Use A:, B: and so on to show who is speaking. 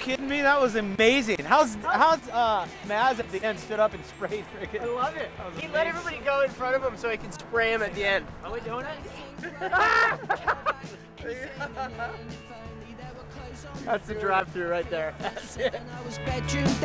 A: kidding me? That was amazing. How's Maz at the end stood up and sprayed freaking?
B: I love it. He let everybody go in front of him so he can spray him at the end.
A: Are we doing it?
B: That's the drive-through right there. That's it.